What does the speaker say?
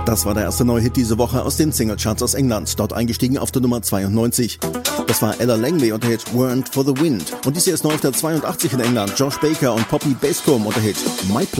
Das war der erste neue Hit diese Woche aus den Singlecharts aus England, dort eingestiegen auf der Nummer 92. Das war Ella Langley und der Hit Weren't for the Wind. Und dies hier ist neu auf der 82 in England, Josh Baker und Poppy Bascombe und der Hit My Place.